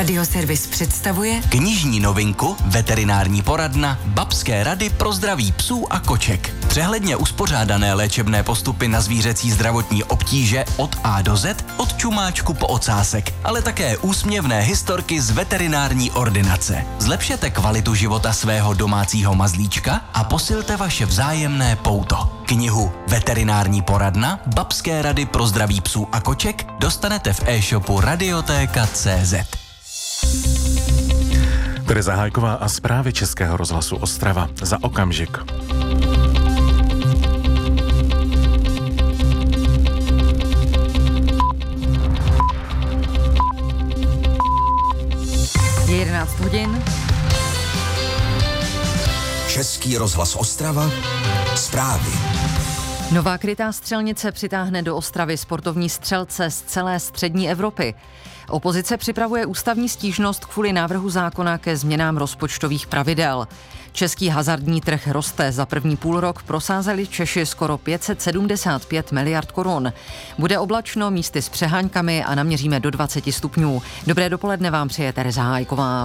Radioservis představuje knižní novinku Veterinární poradna Babské rady pro zdraví psů a koček. Přehledně uspořádané léčebné postupy na zvířecí zdravotní obtíže od A do Z, od čumáčku po ocásek, ale také úsměvné historky z veterinární ordinace. Zlepšete kvalitu života svého domácího mazlíčka a posilte vaše vzájemné pouto. Knihu Veterinární poradna Babské rady pro zdraví psů a koček dostanete v e-shopu Radiotéka.cz. Tereza Hájková a zprávy Českého rozhlasu Ostrava za okamžik. Je 11 hodin. Český rozhlas Ostrava, zprávy. Nová krytá střelnice přitáhne do Ostravy sportovní střelce z celé střední Evropy. Opozice připravuje ústavní stížnost kvůli návrhu zákona ke změnám rozpočtových pravidel. Český hazardní trh roste. Za první půlrok prosázeli Češi skoro 575 miliard korun. Bude oblačno, místy s přeháňkami a naměříme do 20 stupňů. Dobré dopoledne vám přeje Tereza Hájková.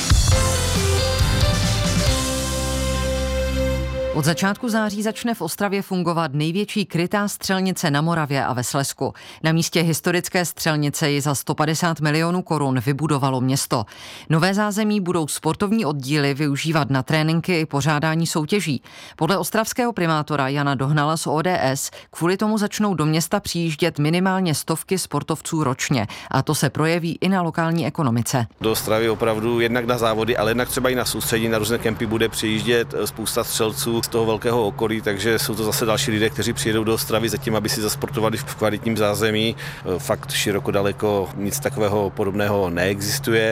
Od začátku září začne v Ostravě fungovat největší krytá střelnice na Moravě a ve Slezsku. Na místě historické střelnice ji za 150 milionů korun vybudovalo město. Nové zázemí budou sportovní oddíly využívat na tréninky i pořádání soutěží. Podle ostravského primátora Jana Dohnala z ODS kvůli tomu začnou do města přijíždět minimálně stovky sportovců ročně. A to se projeví i na lokální ekonomice. Do Ostravy opravdu jednak na závody, ale jednak třeba i na soustředí, na různé kempy bude přijíždět spousta střelců z toho velkého okolí, takže jsou to zase další lidé, kteří přijedou do Ostravy zatím, aby si zasportovali v kvalitním zázemí. Fakt široko daleko nic takového podobného neexistuje.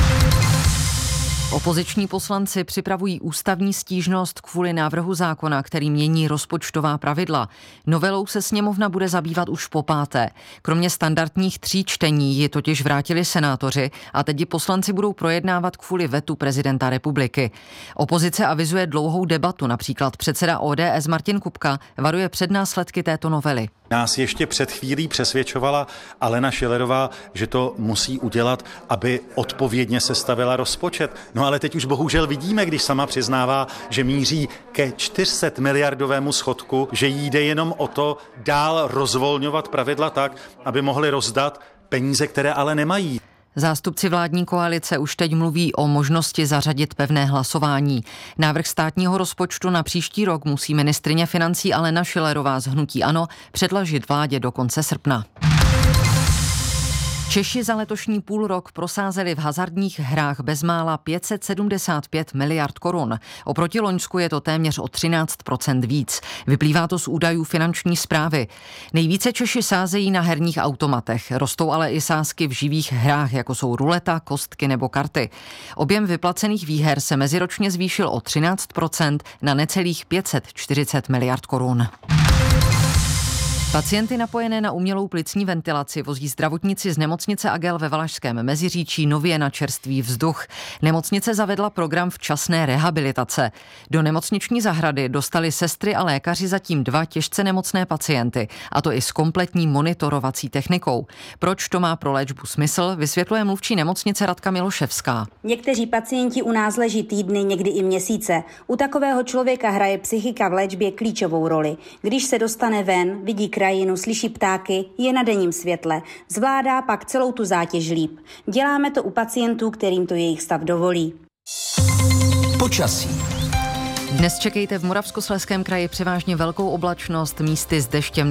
Opoziční poslanci připravují ústavní stížnost kvůli návrhu zákona, který mění rozpočtová pravidla. Novelou se sněmovna bude zabývat už po páté. Kromě standardních 3 čtení ji totiž vrátili senátoři a teď ji poslanci budou projednávat kvůli vetu prezidenta republiky. Opozice avizuje dlouhou debatu, například předseda ODS Martin Kupka varuje před následky této novely. Nás ještě před chvílí přesvědčovala Alena Schillerová, že to musí udělat, aby odpovědně sestavila rozpočet. No ale teď už bohužel vidíme, když sama přiznává, že míří ke 400 miliardovému schodku, že jí jde jenom o to dál rozvolňovat pravidla tak, aby mohli rozdat peníze, které ale nemají. Zástupci vládní koalice už teď mluví o možnosti zařadit pevné hlasování. Návrh státního rozpočtu na příští rok musí ministryně financí Alena Schillerová z hnutí ANO předložit vládě do konce srpna. Češi za letošní půlrok prosázeli v hazardních hrách bezmála 575 miliard korun. Oproti loňsku je to téměř o 13% víc. Vyplývá to z údajů finanční správy. Nejvíce Češi sázejí na herních automatech. Rostou ale i sázky v živých hrách, jako jsou ruleta, kostky nebo karty. Objem vyplacených výher se meziročně zvýšil o 13% na necelých 540 miliard korun. Pacienty napojené na umělou plicní ventilaci vozí zdravotníci z nemocnice Agel ve Valašském Meziříčí nově na čerstvý vzduch. Nemocnice zavedla program včasné rehabilitace. Do nemocniční zahrady dostali sestry a lékaři zatím 2 těžce nemocné pacienty, a to i s kompletní monitorovací technikou. Proč to má pro léčbu smysl, vysvětluje mluvčí nemocnice Radka Miloševská. Někteří pacienti u nás leží týdny, někdy i měsíce. U takového člověka hraje psychika v léčbě klíčovou roli. Když se dostane ven, vidí krajinu, slyší ptáky, je na denním světle. Zvládá pak celou tu zátěž líp. Děláme to u pacientů, kterým to jejich stav dovolí. Počasí. Dnes čekejte v Moravskoslezském kraji převážně velkou oblačnost, místy s deštěm